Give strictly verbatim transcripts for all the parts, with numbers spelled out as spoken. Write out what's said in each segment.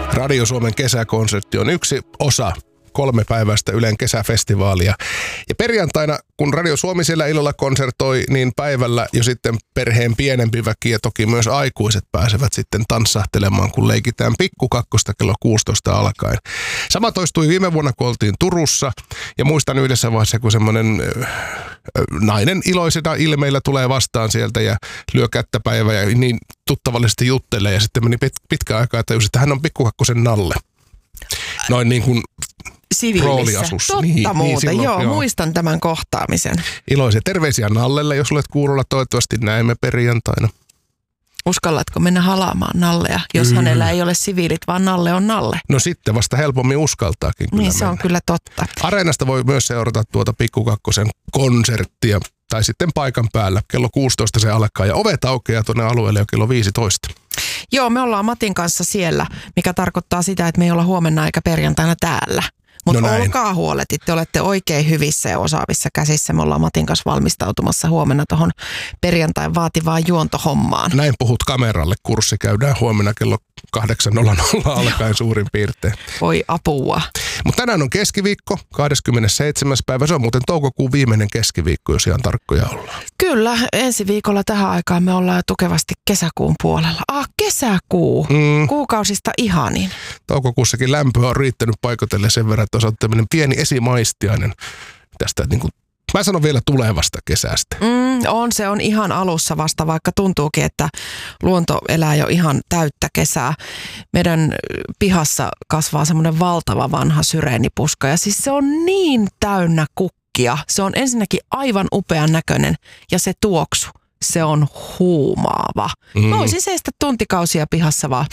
Radio Suomen kesäkonsertti on yksi osa kolmepäiväistä Ylen kesäfestivaalia. Ja perjantaina, kun Radio Suomi siellä illalla konsertoi, niin päivällä jo sitten perheen pienempi väki ja toki myös aikuiset pääsevät sitten tanssahtelemaan, kun leikitään pikkukakkosta kello kuusitoista alkaen. Sama toistui viime vuonna, kun oltiin Turussa. Ja muistan yhdessä vaiheessa, kun semmoinen äh, nainen iloisena ilmeillä tulee vastaan sieltä ja lyö kättä päivää ja niin tuttavallisesti juttelee. Ja sitten meni pit- pitkä aikaa, että että hän on pikkukakkosen Nalle. Noin niin kuin siviilissä. Totta niin, muuten, niin silloin, joo, joo, muistan tämän kohtaamisen. Iloisia terveisiä Nallelle, jos olet kuulolla. Toivottavasti näemme perjantaina. Uskallatko mennä halaamaan Nallea, jos mm. hänellä ei ole siviilit, vaan Nalle on Nalle? No sitten vasta helpommin uskaltaakin kyllä Niin se mennä. On kyllä totta. Areenasta voi myös seurata tuota Pikkukakkosen konserttia. Tai sitten paikan päällä. Kello kuusitoista se alkaa ja ovet aukeaa tuonne alueelle jo kello viisitoista. Joo, me ollaan Matin kanssa siellä, mikä tarkoittaa sitä, että me ei olla huomenna eikä perjantaina täällä. Mutta no olkaa huoletit, te olette oikein hyvissä ja osaavissa käsissä. Me ollaan Matin kanssa valmistautumassa huomenna tuohon perjantain vaativaan juontohommaan. Näin puhut kameralle. Kurssi käydään huomenna kello kahdeksan nolla nolla alkaen suurin piirtein. Voi apua. Mutta tänään on keskiviikko, kahdeskymmenesseitsemäs päivä. Se on muuten toukokuun viimeinen keskiviikko, jos ihan tarkkoja ollaan. Kyllä, ensi viikolla tähän aikaan me ollaan jo tukevasti kesäkuun puolella. Ah, kesäkuu. Mm. Kuukausista ihanin. Toukokuussakin lämpöä on riittänyt paikotelle sen verran, että on tämmöinen pieni esimaistiainen tästä, niin kuin, mä sanon vielä tulevasta kesästä. Mm, on, se on ihan alussa vasta, vaikka tuntuukin, että luonto elää jo ihan täyttä kesää. Meidän pihassa kasvaa semmoinen valtava vanha syreenipuska ja siis se on niin täynnä kukkia. Se on ensinnäkin aivan upean näköinen ja se tuoksu, se on huumaava. Mm. Mä voisin seistä tuntikausia pihassa vaan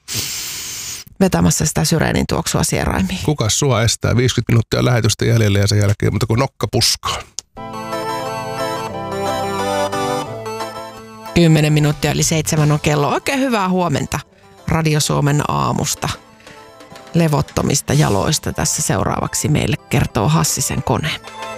vetämässä sitä syreenin tuoksua sieraimiin. Kukas sua estää? viisikymmentä minuuttia lähetystä jäljellä ja sen jälkeen, mutta kun nokka puskaa. Kymmenen minuuttia eli seitsemän on kello. Oikein hyvää huomenta Radio Suomen aamusta. Levottomista jaloista tässä seuraavaksi meille kertoo Hassisen kone.